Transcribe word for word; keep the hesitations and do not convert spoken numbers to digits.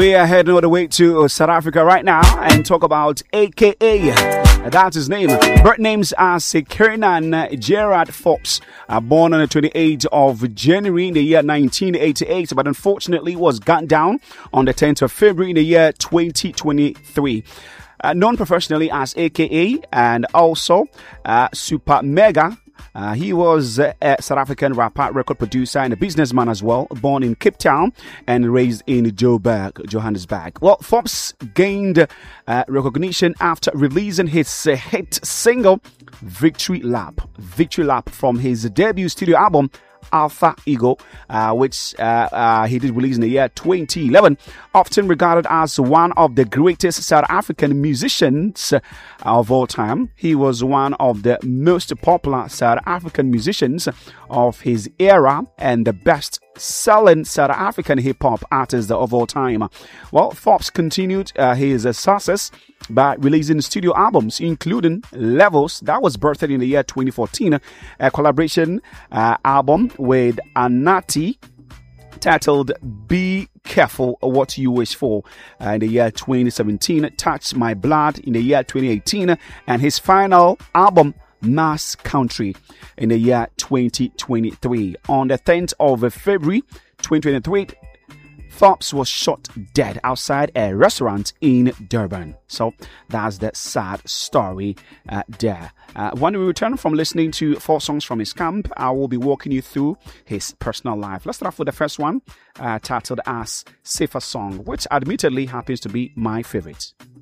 We are heading all the way to South Africa right now and talk about A K A. That's his name. Birth names are Sekirinan Gerard Forbes, uh, born on the twenty-eighth of January in the year nineteen eighty-eight, but unfortunately was gunned down on the tenth of February in the year twenty twenty-three. Uh, known professionally as A K A and also uh, Super Mega. Uh, he was uh, a South African rapper, record producer, and a businessman as well, born in Cape Town and raised in Joburg, Johannesburg. Well, Forbes gained uh, recognition after releasing his uh, hit single, Victory Lap. Victory Lap from his debut studio album, Alpha Ego, uh, which uh, uh, he did release in the year twenty eleven, often regarded as one of the greatest South African musicians of all time. He was one of the most popular South African musicians of his era and the best selling South African hip-hop artist of all time. Well, Forbes continued uh, his uh, success by releasing studio albums, including Levels, that was birthed in the year twenty fourteen, a collaboration uh, album with Anati titled Be Careful What You Wish For uh, in the year twenty seventeen, Touch My Blood in the year twenty eighteen, and his final album, Mass Country, in the year twenty twenty-three. On the tenth of February twenty twenty-three, Forbes was shot dead outside a restaurant in Durban. So that's the sad story uh, there. Uh, when we return from listening to four songs from his camp, I will be walking you through his personal life. Let's start off with the first one, uh, titled as Safer Song, which admittedly happens to be my favorite.